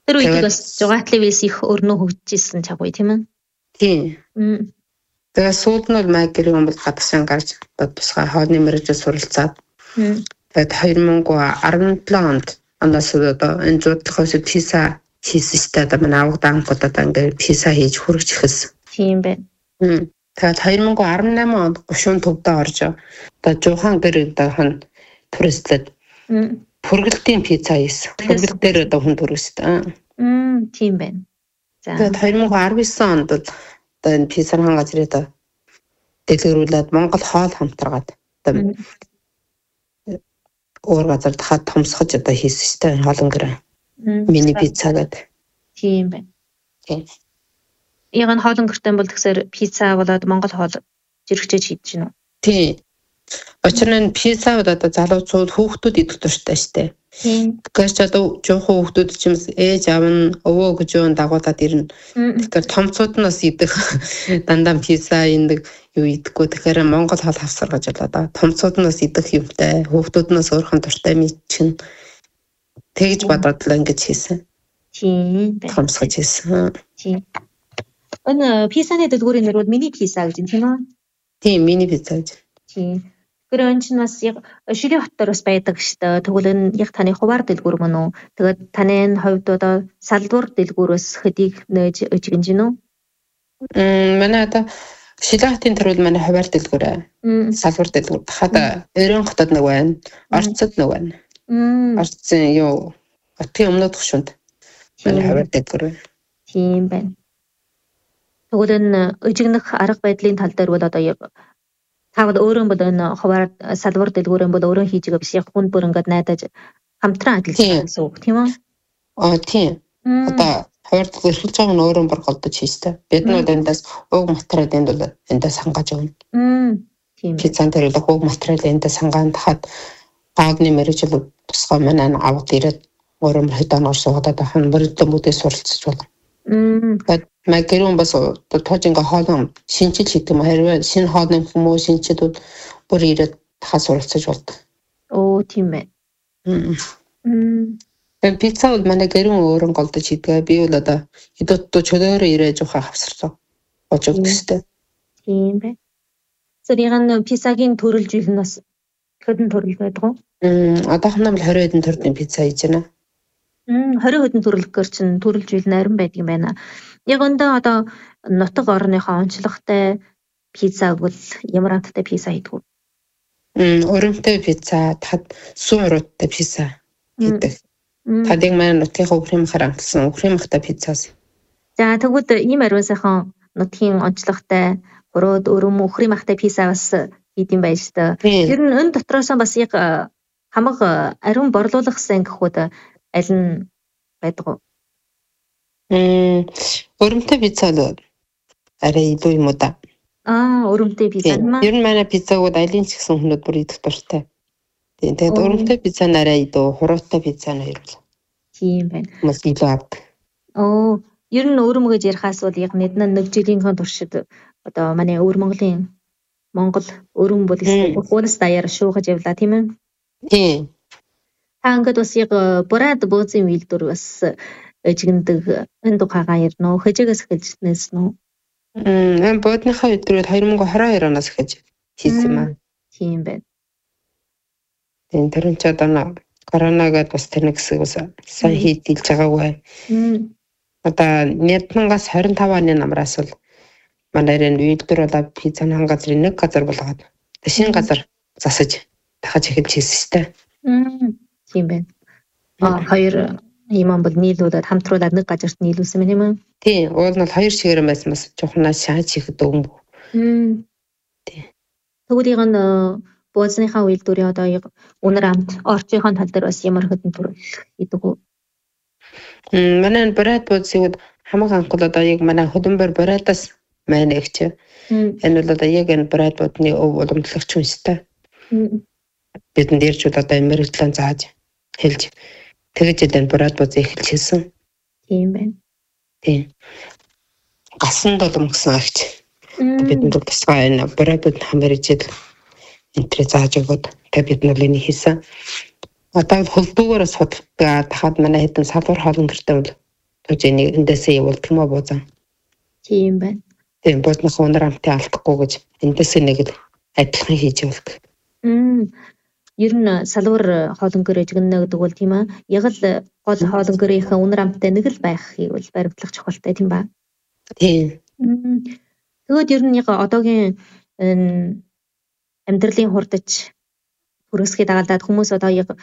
Тэр үед бас жугаат левелс их өрнөө хөгжижсэн чаггүй тийм үү? Тийм. Тэгээ сууд нь бол магерийн өмбөл гадагшаа гарч тусгай хоолны мэрэгжил суралцаад. Тэгээд 2017 оноос одоо энэ зуудлахаас PISA хийсэн штэ одоо манай авгадаангууд одоо ингээд PISA хийж хүрэж ихсэн. Тийм байна. Тэгээд 2018 онд 30 төвдөө орж одоо жуухан гэр одоо туристад хүргэлтийн PISA хийсэн. Хүргэлт дээр одоо хүн төрөстэй. Тийм байна. За. Тэгээд 2019 онд бол одоо энэ PISA-ийн газрыг одоо дэлгэрүүлээд Монгол хоол хамтаргаад одоо өөр газар дахиад томсгож одоо хийсэн штэ хоолн гэр. Мини пицца гэдэг. Тийм байна. Яг нь хоолн гэртэн бол тэгэхээр пицца болоод Монгол хоол зэрэгчээж хийж гинэ үү? Тийм. Учир нь пиццад одоо залуучууд хүүхдүүд идэх дуртай штэ. Тэгэхээр ч одоо жоохон хүүхдүүд ч юмс ээж аав нь өвөө гэж юу дагуулад ирнэ. Тэгэхээр томцууд нь бас идэх дандаа пицца индэг юу идэхгүй. Тэгэхээр Монгол хоол хавсар гэж болоо. Томцууд нь бас идэх юмтай. Хүүхдүүд нь бас өөрхөн дуртай мэдчин. Тэгж бодоод л ингэж хийсэн. Тийм. Томсгож хийсэн. Тийм. Энэ пиццаны дэлгүүрийн нэр бол мини пицца гэж юм тийм үү? Тийм, мини пицца гэж. Тийм. Тэр энэ чинь бас яг ширээ хотоор бас байдаг шүү дээ. Тэгвэл энэ яг таны хуваар дэлгүүр мөн үү? Тэгээд таны хувьд одоо салбар дэлгүүрөөс хэдийг нээж өгч гинэ үү? Манай одоо Шилаатын төрөл манай хуваар дэлгүүрээ. Салбар дэлгүүр. Хада Эрен хотод нэг байна. Орцод нэг байна. Орцын юу хотын өмнөд хөшөнд. Манай хуваар дэлгүүр байна. Тийм байна. Тэгвэл энэ өжигнөх арга байдлын тал дээр бол одоо яг тавд өөрөө бол энэ хуваар салбар дэлгүүрэн бол өөрөө хийж байгаа биш яг хүнд бүр ингээд найдаж хамтран ажиллаж гэсэн үг тийм үү? Тийм. Одоо хуваар дэлгүүр эхэлж байгаа нь өөрөө бүр голдож хийжтэй. Бид нь эндээс уг материалын бол эндээс хангаж өгнө. Тийм. Пиццан дээр уг материалын эндээс хангаан тахад баадны мэрэгжил тусгай манай аваад ирээд өөрөө хэдэн år суугаад ахын мөрөдөн бүдээ суралцж байна. Магерон бас тоожинга хоолн шинжил хийдэг юм хэрвээ шинэ хоолны хүмүүс шинжилүүд бүр ирээд хас суралцж болдог. Оо тийм ээ. Пицца бол манай гэрэн өөрөн голдож хийдэг. Би бол одоо хэдүүд чөлөөрөө ирээж ухаа хавсарсан. Болж өгдөгстэй. Тийм бэ. Зэрэг пиццагийн төрөл жил нь бас хэдэн төрөл байдаг уу? Одоохондоо 20 хэдэн төрлийн пицца хийж байна. 20 хэдэн төрөлгөр чинь төрөл жил нарийн байдаг юм байна. Яг өндөө одоо нутаг орныхоо онцлогтой пицца бол ямар амттай пицца хийдэг вэ? Өрөмтэй пицца, тад сүүн уруудтай пицца хийдэг. Тадыг маань нутгийн өвхрэмхаар амтсан өвхрэмхтай пиццаас. За тэгвэл ийм ариун сайхан нутгийн онцлогтой урууд өрөм өвхрэмхтай пицца бас хийдэм байж та. Ер нь энэ дотроос бас яг хамаг ариун борлуулах сан гэхүүд аль нь байдаг вэ? Өрөмтэй пицца л арай илүү юм уу да. Өрөмтэй пицца маа. Ер нь манай пиццагууд алийн ч гэсэн хүмүүс бүр идэх дуртай. Тэгээд өрөмтэй пицца нарай идөө, хуруутай пицца нь хоёр бол. Тийм байна. Мас илүү авдаг. Ер нь өрөм гэж ярихаас бол яг нэг жилийн туршид одоо манай Монгол өрөм бол уунаас даяар шуугаж явлаа тийм ээ. Тийм. Та ингээд бас яг бурад бууцын үйлдвэр бас жигэндэг энэ тухайгаа ярина уу? Хэжээс эхэлж нэснэ үү? Буудныхаа үйлдвэрүүд 2022 оноос эхэлж хийсэн юм аа. Тийм байна. Тийм тэр нь ч одоо коронагаад бас тэр нэг хэсэг бас сайн хийдэлж байгаагүй. Одоо 2025 оны намраас бол манай үйлдвэр болоод пиццаны газрын нэг газар болгоод шинэ газар засаж дахиж эхэлж хийсэн шүү дээ. Тийм байна. Хоёр юм бол нийлүүлээд хамтруулаад нэг газарт нийлүүлсэн юм аа. Тийм, уул нь бол хоёр шигээр байсан бас жоохноо шааж хийхэд өгөн. Тийм. Тэгвэл яг бууцныхаа үйлдвэрийн одоо яг үнэр амт орчийнхаа тал дээр бас ямар хэдэн төрөл хийдэг үү? Манай бурад бууцыг хамаг анхуул одоо яг манай хөдөлмөр бурадаас маань эгч. Энэ бол одоо яг энэ бурад буудны өв уламжлагч юмстай. Бидэнд ирж одоо мэрэгчлэн зааж хэлж тэгэж энэ бурад бууцыг эхэлж хийсэн. Тийм байна. Тийм. Гасан долом гэсэн агч. Бидэнд тусгай энэ бурад бууд хамэржил энтрэ зааж өгöd тэг бид нар энийг хийсэн. Одоо хөлбөөгөөр судалдаг дахад манай хэдэн салбар хоолн гэртэй бол хэмжээний эндээсээ явуулдаг юм уу бузаа. Тийм байна. Тийм бузны унар амтыг алдахгүй гэж эндээсээ нэг л адилхан хийж явуулдаг. Ер нь салвар хоолон гэрэж гэнэ гэдэг бол тийм аа. Яг л гол хоолон гэрийнхэн үнэр амттай нэг л байхыг бол баримтлах чухалтай тийм ба. Тийм. Тэгвэл ер нь яг одоогийн амьдралын хурдч хүрээсгээ дагалдаад хүмүүс одоо яг